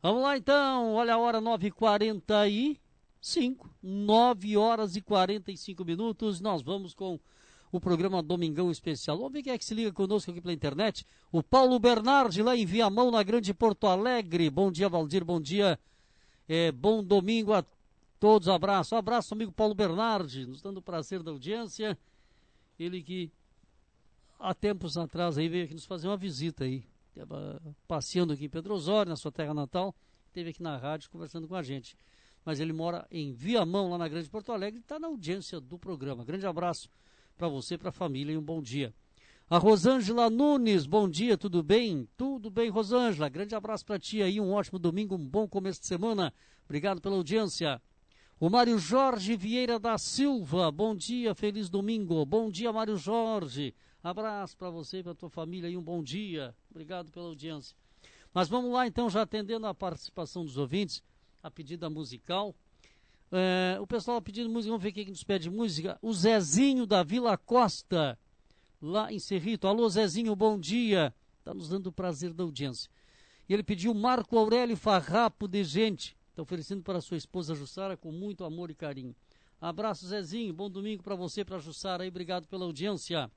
Vamos lá então, olha a hora, 9h45, 9h45, nós vamos com o programa Domingão Especial. Vamos ver quem é que se liga conosco aqui pela internet. O Paulo Bernardi, lá em Viamão, na Grande Porto Alegre. Bom dia, Valdir, bom dia. Bom domingo a todos, abraço. Abraço, amigo Paulo Bernardi, nos dando o prazer da audiência. Ele que há tempos atrás aí veio aqui nos fazer uma visita aí. Estava passeando aqui em Pedro Osório, na sua terra natal. Esteve aqui na rádio conversando com a gente. Mas ele mora em Viamão, lá na Grande Porto Alegre, e está na audiência do programa. Grande abraço para você, para a família e um bom dia. A Rosângela Nunes, bom dia, tudo bem? Tudo bem, Rosângela, grande abraço para ti aí, um ótimo domingo, um bom começo de semana, obrigado pela audiência. O Mário Jorge Vieira da Silva, bom dia, feliz domingo, bom dia, Mário Jorge, abraço para você e para a tua família e um bom dia, obrigado pela audiência. Mas vamos lá então, já atendendo a participação dos ouvintes, a pedida musical. O pessoal pedindo música, vamos ver quem nos pede música. O Zezinho da Vila Costa, lá em Cerrito. Alô, Zezinho, bom dia. Está nos dando o prazer da audiência. E ele pediu Marco Aurélio Farrapo de Gente. Está oferecendo para sua esposa Jussara com muito amor e carinho. Abraço, Zezinho. Bom domingo para você, para a Jussara aí. Obrigado pela audiência.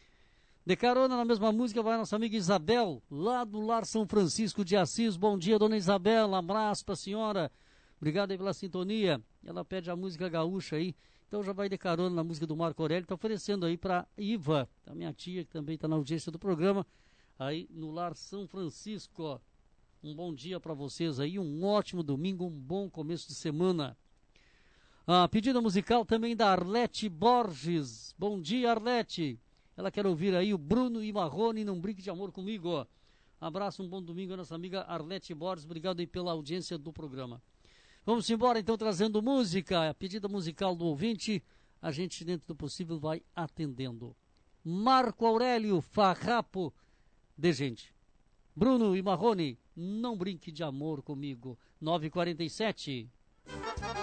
De carona na mesma música vai a nossa amiga Isabel, lá do Lar São Francisco de Assis. Bom dia, dona Isabel. Um abraço para a senhora. Obrigado aí pela sintonia. Ela pede a música gaúcha aí. Então já vai de carona na música do Marco Aurélio. Está oferecendo aí para Iva, a minha tia, que também está na audiência do programa, aí no Lar São Francisco. Um bom dia para vocês aí. Um ótimo domingo, um bom começo de semana. A pedida musical também da Arlete Borges. Bom dia, Arlete. Ela quer ouvir aí o Bruno e Marrone, Não Brinque de Amor Comigo. Abraço, um bom domingo a nossa amiga Arlete Borges. Obrigado aí pela audiência do programa. Vamos embora então trazendo música, a pedida musical do ouvinte, a gente dentro do possível vai atendendo. Marco Aurélio Farrapo de Gente. Bruno e Marrone, Não Brinque de Amor Comigo. 9h47.